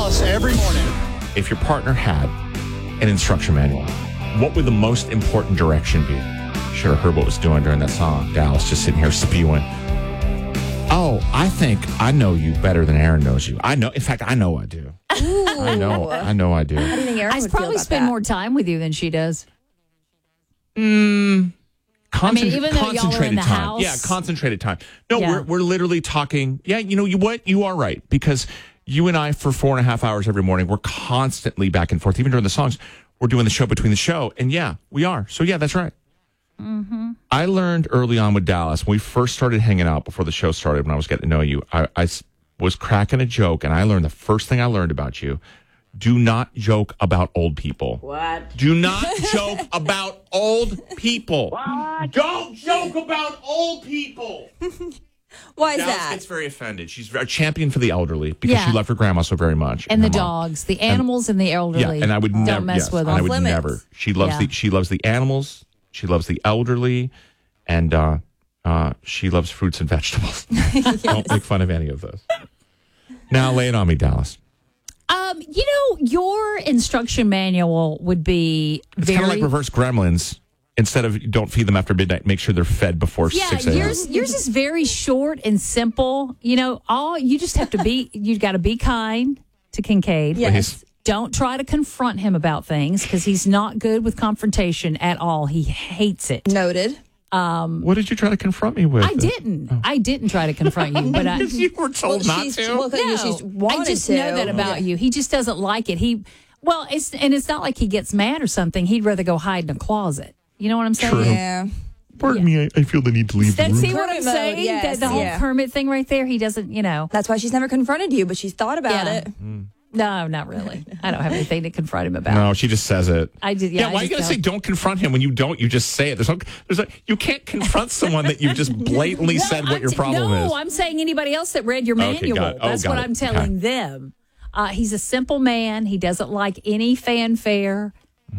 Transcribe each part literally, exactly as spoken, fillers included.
Dallas every morning. If your partner had an instruction manual, what would the most important direction be? Should have heard what was doing during that song. Dallas just sitting here spewing. Oh, I think I know you better than Aaron knows you. I know. In fact, I know I do. Ooh. I know. I know I do. How do you think Aaron I would probably feel about spend that? more time with you than she does. Mm, I mean, even though y'all are in concentrated the time. house. Yeah, concentrated time. No, Yeah. we're we're literally talking. Yeah, you know you what? You are right, because you and I for four and a half hours every morning, we're constantly back and forth. Even during the songs, we're doing the show between the show, and yeah, we are. So yeah, that's right. Mm-hmm. I learned early on with Dallas, when we first started hanging out before the show started, when I was getting to know you, I, I s- was cracking a joke, and I learned the first thing I learned about you: do not joke about old people. What? Do not joke about old people. What? Don't joke about old people. Why is Dallas that? gets very offended. She's a champion for the elderly because Yeah. she loved her grandma so very much. And the her mom. dogs, the animals, and, the elderly. Yeah, and I would don't never mess yes, with and I them. would Limits. never. She loves Yeah. the she loves the animals. She loves the elderly, and uh, uh, she loves fruits and vegetables. Don't make fun of any of those. Now lay it on me, Dallas. Um, you know, your instruction manual would be It's very kind of like reverse Gremlins. Instead of don't feed them after midnight, make sure they're fed before Yeah, six a.m. yours yours is very short and simple. You know, all you just have to be you got to be kind to Kincaid. Yes. Please. Don't try to confront him about things because he's not good with confrontation at all. He hates it. Noted. What did you try to confront me with? I didn't. I didn't try to confront you, but I, Because you were told not she's, to. Well, no, she's wanted I just to. know that about Yeah. you. He just doesn't like it. He well, it's and it's not like he gets mad or something. He'd rather go hide in a closet. You know what I'm saying? True. Yeah. Pardon me, I, I feel the need to leave the That's room. see what I'm Hermit mode, saying? yes, that the whole yeah. hermit thing right there. He doesn't. You know. That's why she's never confronted you, but she's thought about Yeah. it. No, not really. I don't have anything to confront him about. No, she just says it. I did. Yeah. Yeah, I why you just gotta say don't. don't confront him when you don't? You just say it. There's no, there's a, you can't confront someone that you've just blatantly No, said what I'm your t- problem no, is. I'm saying anybody else that read your Okay, manual. got it. Oh, That's got what it. I'm telling Okay. them. Uh, he's a simple man. He doesn't like any fanfare.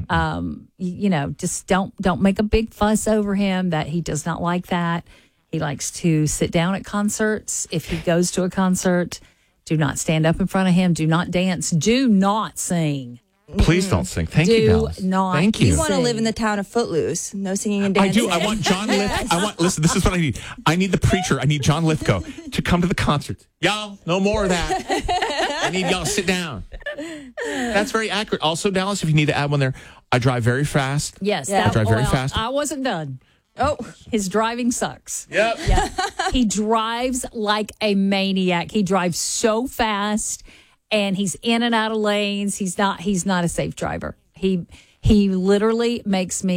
Um, you, you know, just don't don't make a big fuss over him. That he does not like that. He likes to sit down at concerts. If he goes to a concert, do not stand up in front of him. Do not dance. Do not sing. Please don't sing. Thank Do you, Dallas. not Thank you. You want to Sing. live in the town of Footloose. No singing and I dancing. do. I want John Lith. I want. Listen, this is what I need. I need the preacher. I need John Lithgow to come to the concert. Y'all, no more of that. I need y'all to sit down. That's very accurate. Also, Dallas, if you need to add one there, I drive very fast. Yes, Yeah. that, I drive very well, fast. I wasn't done. Oh, His driving sucks. Yep. Yeah. He drives like a maniac. He drives so fast and he's in and out of lanes. He's not he's not a safe driver. He he literally makes me